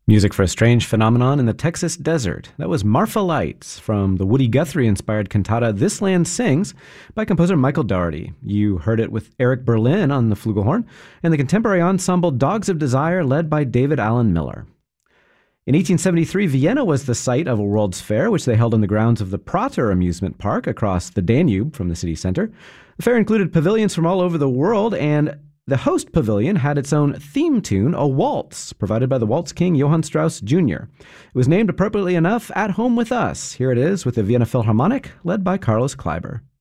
Music for a strange phenomenon in the Texas desert. That was Marfa Lights from the Woody Guthrie-inspired cantata This Land Sings by composer Michael Daugherty. You heard it with Eric Berlin on the flugelhorn and the contemporary ensemble Dogs of Desire led by David Allen Miller. In 1873, Vienna was the site of a World's Fair, which they held on the grounds of the Prater amusement park across the Danube from the city center. The fair included pavilions from all over the world, and the host pavilion had its own theme tune, a waltz, provided by the waltz king Johann Strauss Jr. It was named appropriately enough At Home with Us. Here it is with the Vienna Philharmonic, led by Carlos Kleiber.